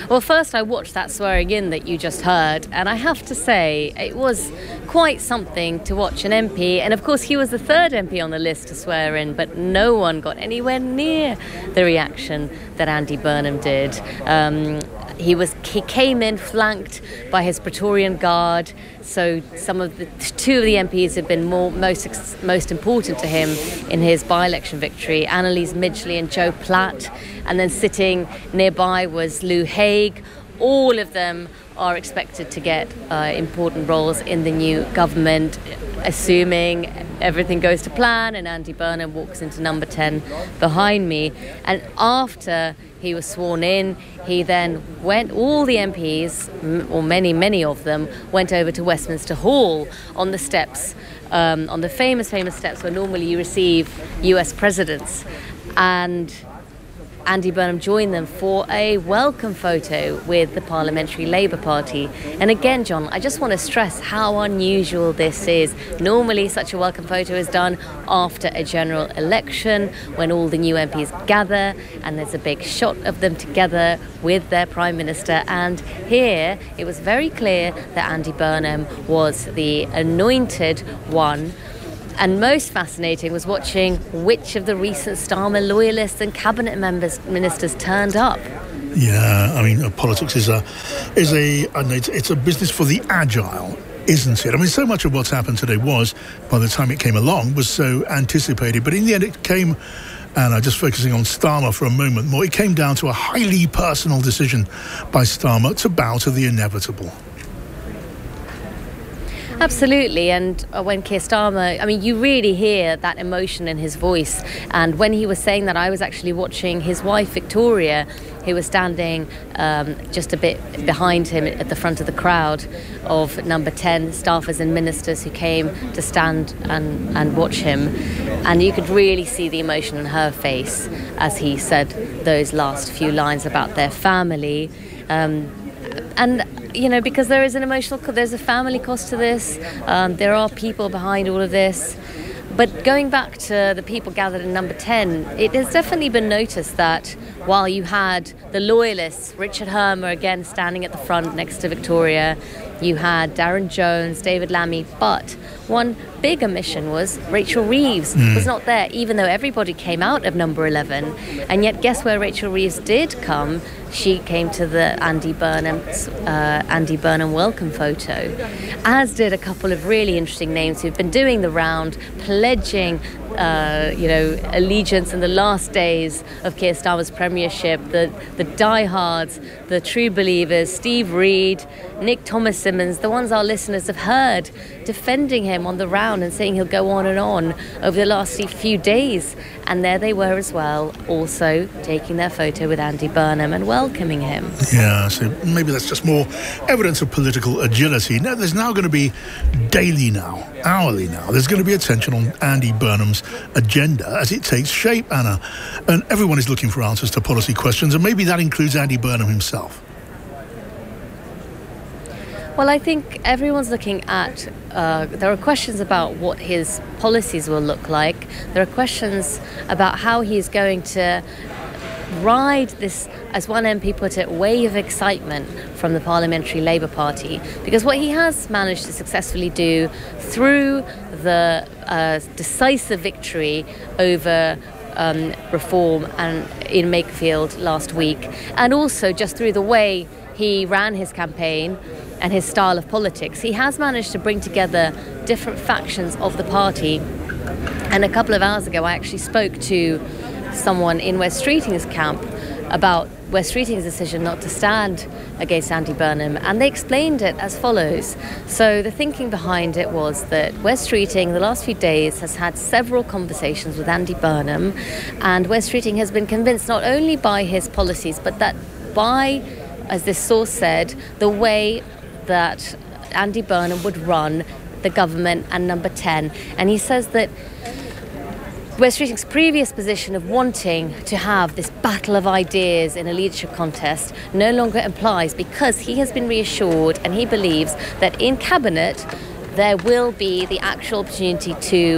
Well, first I watched that swearing in that you just heard, and I have to say it was quite something to watch an MP, and of course he was the third MP on the list to swear in, but no one got anywhere near the reaction that Andy Burnham did. He came in flanked by his Praetorian Guard, so two of the MPs have been most important to him in his by-election victory, Annalise Midgley and Joe Platt, and then sitting nearby was Lou Haig. All of them are expected to get important roles in the new government, assuming everything goes to plan and Andy Burnham walks into number 10 behind me. And after he was sworn in, he then all the MPs, or many of them, went over to Westminster Hall on the steps, on the famous steps where normally you receive US presidents. And Andy Burnham joined them for a welcome photo with the Parliamentary Labour Party. And again, John, I just want to stress how unusual this is. Normally, such a welcome photo is done after a general election when all the new MPs gather and there's a big shot of them together with their Prime Minister. And here, it was very clear that Andy Burnham was the anointed one. And most fascinating was watching which of the recent Starmer loyalists and cabinet ministers turned up. Yeah, I mean, politics is a business for the agile, isn't it? I mean, so much of what's happened today was, by the time it came along, was so anticipated. But in the end, it came, and I'm just focusing on Starmer for a moment more, it came down to a highly personal decision by Starmer to bow to the inevitable. Absolutely, and when Keir Starmer, I mean, you really hear that emotion in his voice. And when he was saying that, I was actually watching his wife, Victoria, who was standing just a bit behind him at the front of the crowd of number 10 staffers and ministers who came to stand and watch him. And you could really see the emotion on her face as he said those last few lines about their family. And you know, because there's a family cost to this. There are people behind all of this. But going back to the people gathered in number 10, it has definitely been noticed that while you had the loyalists, Richard Hermer again standing at the front next to Victoria, you had Darren Jones, David Lammy, but one big omission was Rachel Reeves was not there, even though everybody came out of number 11. And yet, guess where Rachel Reeves did come? She came to the Andy Burnham welcome photo, as did a couple of really interesting names who've been doing the round, pledging allegiance in the last days of Keir Starmer's premiership, the diehards, the true believers, Steve Reed, Nick Thomas-Symonds, the ones our listeners have heard, defending him on the round and saying he'll go on and on over the last few days. And there they were as well, also taking their photo with Andy Burnham and welcoming him. Yeah, so maybe that's just more evidence of political agility. Now, there's now going to be hourly now, there's going to be attention on Andy Burnham's agenda as it takes shape, Anna. And everyone is looking for answers to policy questions, and maybe that includes Andy Burnham himself. Well, I think everyone's looking at, there are questions about what his policies will look like. There are questions about how he's going to ride this, as one MP put it, wave of excitement from the Parliamentary Labour Party. Because what he has managed to successfully do through the decisive victory over reform and in Makerfield last week, and also just through the way he ran his campaign and his style of politics, he has managed to bring together different factions of the party. And a couple of hours ago, I actually spoke to someone in Wes Streeting's camp about Wes Streeting's decision not to stand against Andy Burnham, and they explained it as follows. So the thinking behind it was that Wes Streeting, the last few days, has had several conversations with Andy Burnham, and Wes Streeting has been convinced not only by his policies, but that by, as this source said, the way that Andy Burnham would run the government and number 10. And he says that Wes Streeting's previous position of wanting to have this battle of ideas in a leadership contest no longer applies, because he has been reassured and he believes that in cabinet there will be the actual opportunity to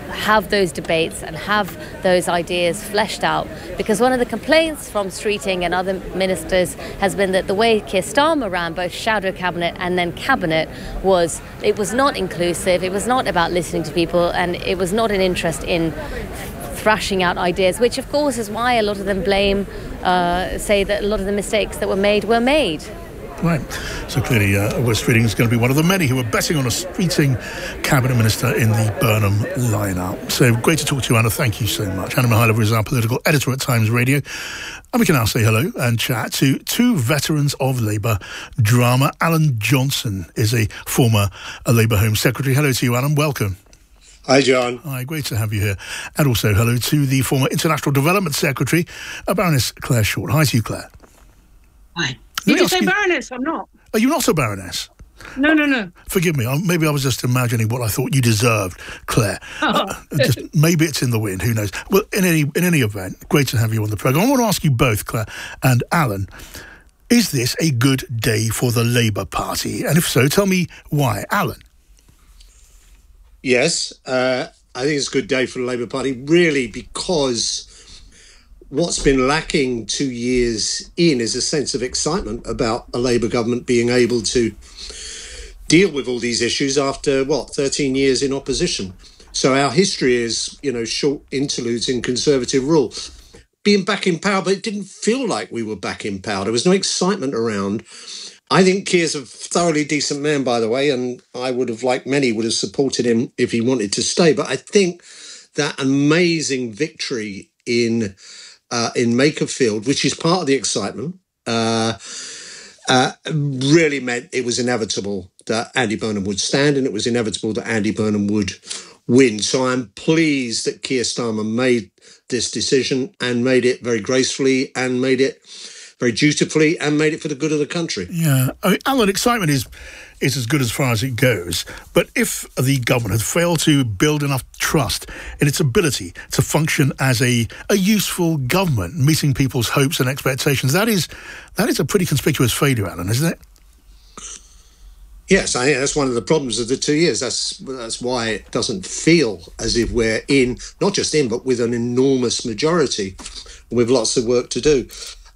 have those debates and have those ideas fleshed out. Because one of the complaints from Streeting and other ministers has been that the way Keir Starmer ran both shadow cabinet and then cabinet was, it was not inclusive, it was not about listening to people, and it was not an interest in thrashing out ideas, which of course is why a lot of them say that a lot of the mistakes that were made. Right. So clearly, Wes Streeting is going to be one of the many who are betting on a Streeting cabinet minister in the Burnham lineup. So great to talk to you, Anna. Thank you so much. Anna Mihайлова is our political editor at Times Radio. And we can now say hello and chat to two veterans of Labour drama. Alan Johnson is a former Labour Home Secretary. Hello to you, Alan. Welcome. Hi, John. Hi, great to have you here. And also hello to the former International Development Secretary, Baroness Claire Short. Hi to you, Claire. Hi. Did you say Baroness? I'm not. Are you not a Baroness? No. Forgive me. Maybe I was just imagining what I thought you deserved, Claire. Maybe it's in the wind. Who knows? Well, in any event, great to have you on the programme. I want to ask you both, Claire and Alan, is this a good day for the Labour Party? And if so, tell me why. Alan? Yes, I think it's a good day for the Labour Party, really, because what's been lacking 2 years in is a sense of excitement about a Labour government being able to deal with all these issues after, 13 years in opposition. So our history is, short interludes in Conservative rule. Being back in power, but it didn't feel like we were back in power. There was no excitement around. I think Keir's a thoroughly decent man, by the way, and I would have, like many, would have supported him if he wanted to stay. But I think that amazing victory in Makerfield, which is part of the excitement, really meant it was inevitable that Andy Burnham would stand, and it was inevitable that Andy Burnham would win. So I'm pleased that Keir Starmer made this decision and made it very gracefully and made it very dutifully and made it for the good of the country. Yeah. I mean, Alan, excitement is as good as far as it goes. But if the government had failed to build enough trust in its ability to function as a useful government, meeting people's hopes and expectations, that is a pretty conspicuous failure, Alan, isn't it? Yes, I think that's one of the problems of the 2 years. That's why it doesn't feel as if we're in, not just in, but with an enormous majority, with lots of work to do.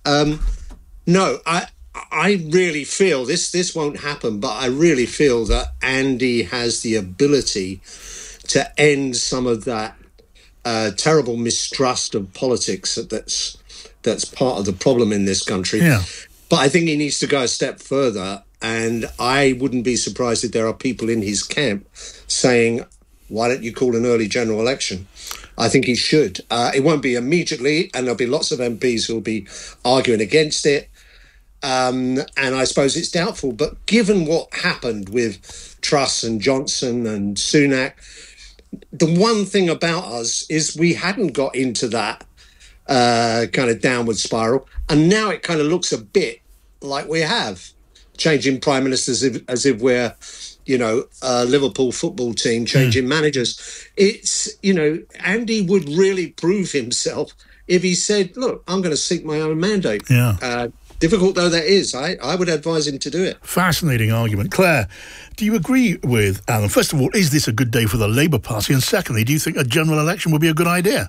No, I really feel this won't happen, but I really feel that Andy has the ability to end some of that terrible mistrust of politics that's part of the problem in this country. Yeah. But I think he needs to go a step further, and I wouldn't be surprised if there are people in his camp saying, why don't you call an early general election? I think he should. It won't be immediately, and there'll be lots of MPs who'll be arguing against it. And I suppose it's doubtful. But given what happened with Truss and Johnson and Sunak, the one thing about us is we hadn't got into that kind of downward spiral. And now it kind of looks a bit like we have. Changing prime ministers as if we're, a Liverpool football team changing managers. It's, Andy would really prove himself if he said, look, I'm going to seek my own mandate. Yeah. Difficult though that is, I would advise him to do it. Fascinating argument. Claire, do you agree with Alan? First of all, is this a good day for the Labour Party? And secondly, do you think a general election would be a good idea?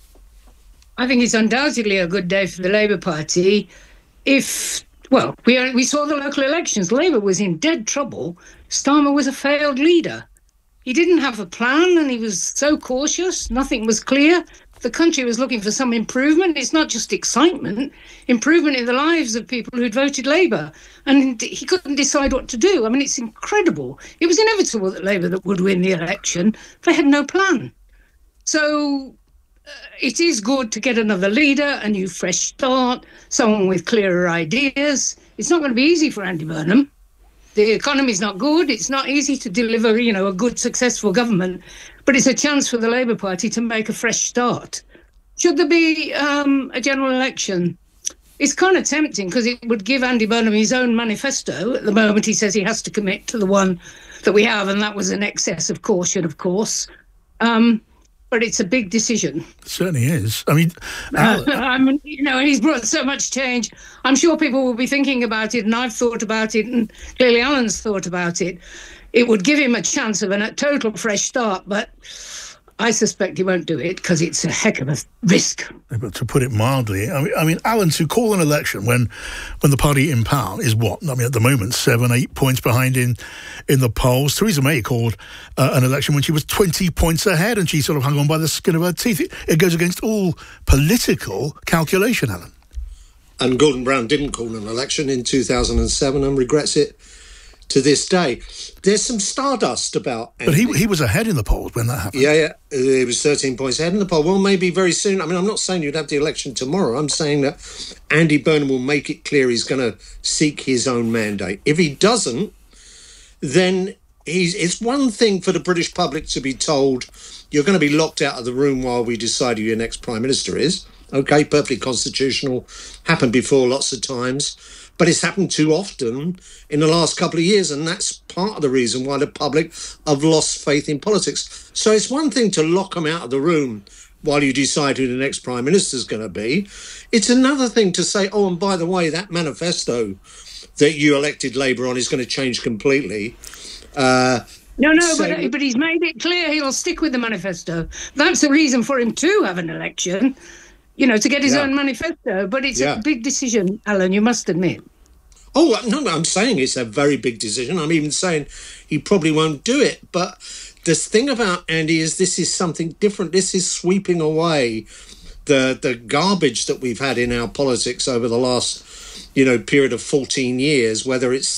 I think it's undoubtedly a good day for the Labour Party if... Well, we saw the local elections. Labour was in dead trouble. Starmer was a failed leader. He didn't have a plan and he was so cautious. Nothing was clear. The country was looking for some improvement. It's not just excitement, improvement in the lives of people who'd voted Labour. And he couldn't decide what to do. I mean, it's incredible. It was inevitable that Labour would win the election. They had no plan. So... it is good to get another leader, a new fresh start, someone with clearer ideas. It's not going to be easy for Andy Burnham. The economy's not good. It's not easy to deliver, a good, successful government. But it's a chance for the Labour Party to make a fresh start. Should there be a general election? It's kind of tempting because it would give Andy Burnham his own manifesto. At the moment, he says he has to commit to the one that we have, and that was an excess of caution, of course. But it's a big decision. It certainly is. I mean, and he's brought so much change. I'm sure people will be thinking about it, and I've thought about it, and clearly Alan's thought about it. It would give him a chance of a total fresh start, but I suspect he won't do it because it's a heck of a risk. But to put it mildly, I mean, Alan, to call an election when the party in power is what? I mean, at the moment, 7-8 points behind in the polls. Theresa May called an election when she was 20 points ahead, and she sort of hung on by the skin of her teeth. It goes against all political calculation, Alan. And Gordon Brown didn't call an election in 2007 and regrets it to this day. There's some stardust about Andy. But he was ahead in the polls when that happened. Yeah. He was 13 points ahead in the poll. Well, maybe very soon. I mean, I'm not saying you'd have the election tomorrow. I'm saying that Andy Burnham will make it clear he's going to seek his own mandate. If he doesn't, then it's one thing for the British public to be told you're going to be locked out of the room while we decide who your next Prime Minister is. OK, perfectly constitutional. Happened before lots of times. But it's happened too often in the last couple of years, and that's part of the reason why the public have lost faith in politics. So it's one thing to lock them out of the room while you decide who the next Prime Minister is going to be. It's another thing to say, oh, and by the way, that manifesto that you elected Labour on is going to change completely. But he's made it clear he'll stick with the manifesto. That's the reason for him to have an election. To get his own manifesto. But it's a big decision, Alan, you must admit. Oh, no, I'm saying it's a very big decision. I'm even saying he probably won't do it. But the thing about Andy is this is something different. This is sweeping away the garbage that we've had in our politics over the last, period of 14 years, whether it's